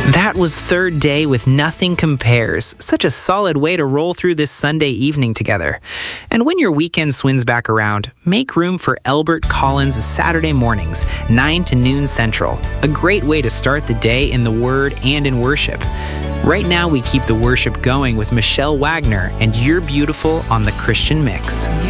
That was Third Day with Nothing Compares. Such a solid way to roll through this Sunday evening together. And when your weekend swings back around, make room for Elbert Collins' Saturday mornings, 9 to noon Central. A great way to start the day in the Word and in worship. Right now, we keep the worship going with Michelle Wagner and You're Beautiful on the Christian Mix.